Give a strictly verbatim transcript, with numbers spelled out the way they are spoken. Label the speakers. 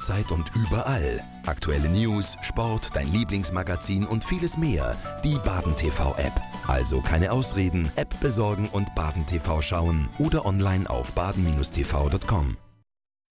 Speaker 1: jederzeit und überall. Aktuelle News, Sport, dein Lieblingsmagazin und vieles mehr. Die Baden T V-App. Also keine Ausreden, App besorgen und Baden T V schauen oder online auf baden Bindestrich t v punkt com.